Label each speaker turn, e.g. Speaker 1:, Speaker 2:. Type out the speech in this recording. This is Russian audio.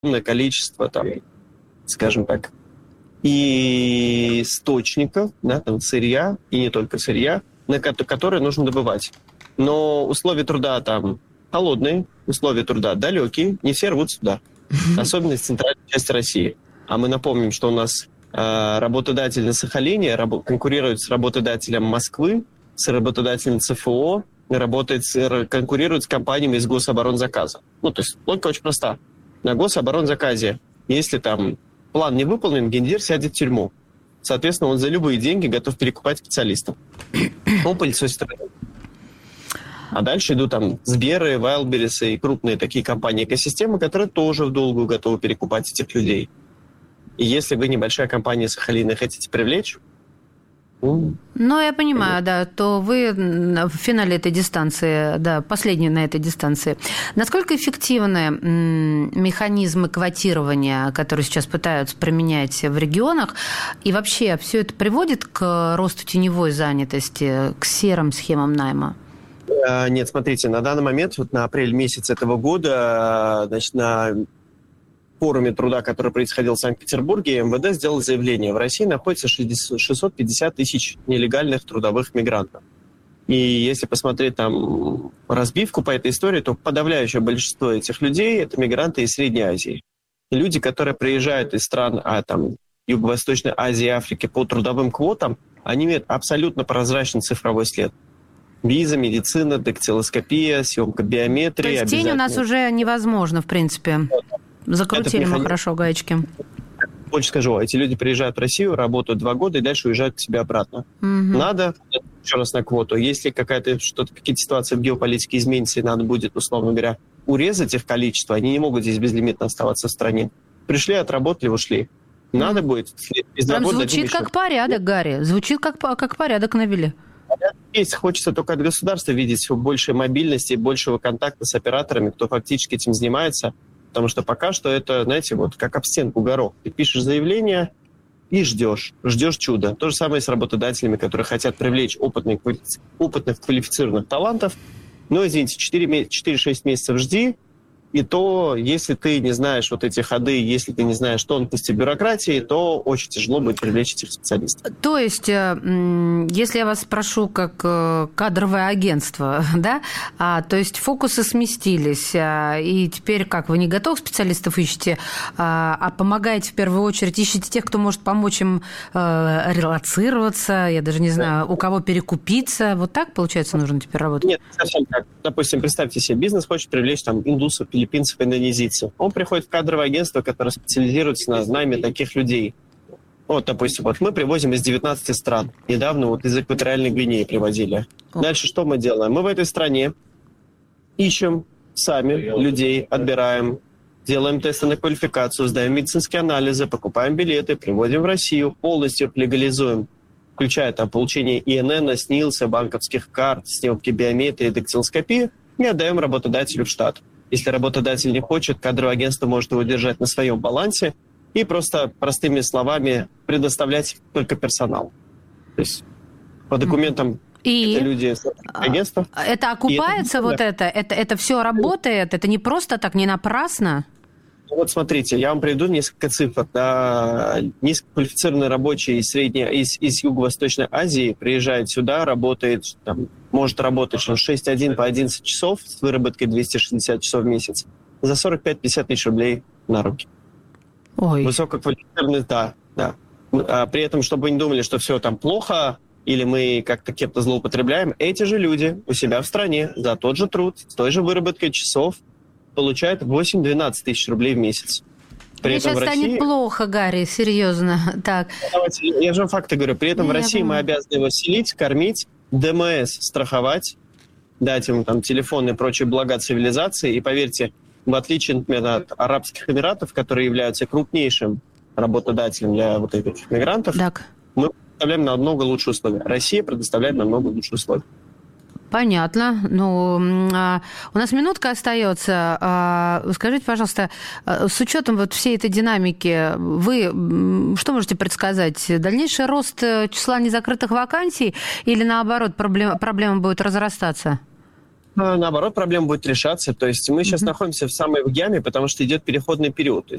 Speaker 1: количество, там, скажем так, и источников, да, там, сырья, и не только сырья, которые нужно добывать. Но условия труда там холодные, условия труда далекие, не все рвут сюда. Особенно из центральной части России. А мы напомним, что у нас работодатель на Сахалине конкурирует с работодателем Москвы, с работодателем ЦФО, конкурирует с компаниями из гособоронзаказа. Ну, то есть логика очень проста. На гособоронзаказе, если там план не выполнен, гендир сядет в тюрьму. Соответственно, он за любые деньги готов перекупать специалистов. Он пылесосит рынок. А дальше идут там Сберы, Вайлдберрисы и крупные такие компании экосистемы, которые тоже в долгую готовы перекупать этих людей. И если вы небольшая компания Сахалина хотите привлечь...
Speaker 2: Ну, я понимаю, да, то вы в финале этой дистанции, да, последний на этой дистанции. Насколько эффективны механизмы квотирования, которые сейчас пытаются применять в регионах, и вообще все это приводит к росту теневой занятости, к серым схемам найма?
Speaker 1: Нет, смотрите, на данный момент, вот на апрель месяц этого года, значит, на форуме труда, который происходил в Санкт-Петербурге, МВД сделал заявление. В России находится 650 тысяч нелегальных трудовых мигрантов. И если посмотреть там разбивку по этой истории, то подавляющее большинство этих людей – это мигранты из Средней Азии. Люди, которые приезжают из стран там, Юго-Восточной Азии и Африки по трудовым квотам, они имеют абсолютно прозрачный цифровой след. Виза, медицина, дактилоскопия, съемка биометрии.
Speaker 2: То есть тень у нас уже невозможно, в принципе. Закрутили мы хорошо гаечки.
Speaker 1: Больше скажу, эти люди приезжают в Россию, работают 2 года и дальше уезжают к себе обратно. Надо, еще раз на квоту, если какие-то ситуации в геополитике изменятся, и надо будет, условно говоря, урезать их количество, они не могут здесь безлимитно оставаться в стране. Пришли, отработали, ушли. Надо будет...
Speaker 2: Прям звучит как порядок, Гарри. Звучит как порядок навели.
Speaker 1: Есть. Хочется только от государства видеть большей мобильности, большего контакта с операторами, кто фактически этим занимается. Потому что пока что это, знаете, вот как об стенку горох. Ты пишешь заявление и ждешь чуда. То же самое с работодателями, которые хотят привлечь опытных квалифицированных талантов. Но, извините, 4-6 месяцев жди. И то, если ты не знаешь вот эти ходы, если ты не знаешь тонкости бюрократии, то очень тяжело будет привлечь этих специалистов.
Speaker 2: То есть, если я вас спрошу как кадровое агентство, да, то есть фокусы сместились, и теперь как, вы не готовых специалистов ищете, а помогаете в первую очередь, ищете тех, кто может помочь им релоцироваться, я даже не знаю, у кого перекупиться, вот так, получается, нужно теперь работать?
Speaker 1: Нет, совсем так. Допустим, представьте себе, бизнес хочет привлечь там индусов, филиппинцев, индонезийцев. Он приходит в кадровое агентство, которое специализируется на найме таких людей. Вот, допустим, вот мы привозим из 19 стран. Недавно вот из Экваториальной Гвинеи привозили. Дальше что мы делаем? Мы в этой стране ищем сами людей, отбираем, делаем тесты на квалификацию, сдаем медицинские анализы, покупаем билеты, привозим в Россию, полностью их легализуем, включая там получение ИНН, СНИЛСа, банковских карт, снимки биометрии, дактилоскопии, и отдаем работодателю в штат. Если работодатель не хочет, кадровое агентство может его держать на своем балансе и просто простыми словами предоставлять только персонал. То есть по документам это люди с агентства.
Speaker 2: Это окупается это все работает? Это не просто так, не напрасно?
Speaker 1: Вот смотрите, я вам приведу несколько цифр. Низкоквалифицированный рабочий из Юго-Восточной Азии приезжает сюда, работает, может работать 6-1 по 11 часов с выработкой 260 часов в месяц за 45-50 тысяч рублей на руки.
Speaker 2: Ой.
Speaker 1: Высококвалифицированный, да. А при этом, чтобы вы не думали, что все там плохо, или мы как-то кем-то злоупотребляем, эти же люди у себя в стране за тот же труд, с той же выработкой часов получают 8-12 тысяч рублей в месяц.
Speaker 2: Мне сейчас станет плохо, Гарри, серьезно. Так.
Speaker 1: Давайте, я же вам факты говорю. При этом в России мы обязаны его селить, кормить, ДМС страховать, дать ему там телефон и прочие блага цивилизации. И поверьте, в отличие, например, от Арабских Эмиратов, которые являются крупнейшим работодателем для вот этих мигрантов, мы предоставляем намного лучшие условия. Россия предоставляет намного лучшие условия.
Speaker 2: Понятно. Ну, у нас минутка остается. Скажите, пожалуйста, с учетом вот всей этой динамики, вы что можете предсказать? Дальнейший рост числа незакрытых вакансий или, наоборот, проблема будет разрастаться?
Speaker 1: наоборот, проблема будет решаться. То есть мы сейчас находимся в самой яме, потому что идет переходный период. То